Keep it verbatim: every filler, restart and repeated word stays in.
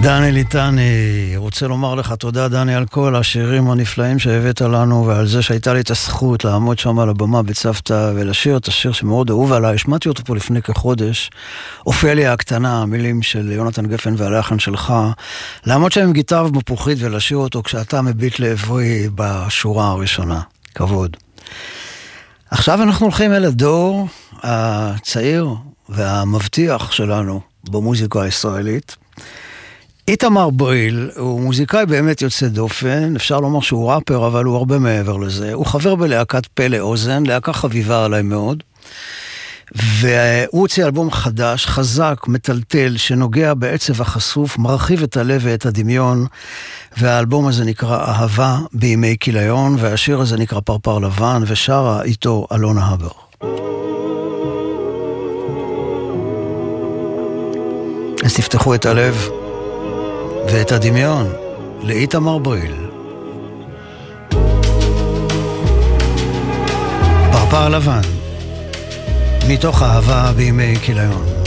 דני ליטני, רוצה לומר לך תודה דני על כל השירים הנפלאים שהבאת לנו ועל זה שהייתה לי את הזכות לעמוד שם על הבמה בצוותא ולשיר את השיר שמאוד אהוב עליי. השמעתי אותו פה לפני כחודש, אופליה הקטנה, המילים של יונתן גפן והלחן שלך, לעמוד שם עם גיטרה ומפוחית ולשיר אותו כשאתה מביט לעברי בשורה הראשונה. כבוד. עכשיו אנחנו הולכים אל הדור הצעיר והמבטיח שלנו במוזיקה הישראלית. איתמר בריל הוא מוזיקאי באמת יוצא דופן, אפשר לומר שהוא ראפר, אבל הוא הרבה מעבר לזה. הוא חבר בלהקת פלא אוזן, להקה חביבה עליי מאוד, והוא הוציא אלבום חדש, חזק, מטלטל, שנוגע בעצב החשוף, מרחיב את הלב ואת הדמיון, והאלבום הזה נקרא אהבה בימי כיליון, והשיר הזה נקרא פרפר לבן, ושרה איתו אלונה הבר. אז תפתחו את הלב ואת הדמיון לאיתמר בריל. פרפר לבן, מתוך אהבה בימי כיליון.